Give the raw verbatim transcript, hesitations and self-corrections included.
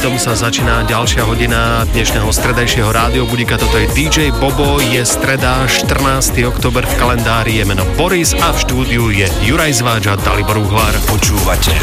Tom sa začína ďalšia hodina dnešného stredajšieho rádiobudíka. Toto je dý džej Bobo, je streda, štrnásteho október v kalendári, je meno Boris a v štúdiu je Juraj Zváč a Dalibor Uhlár. Počúvate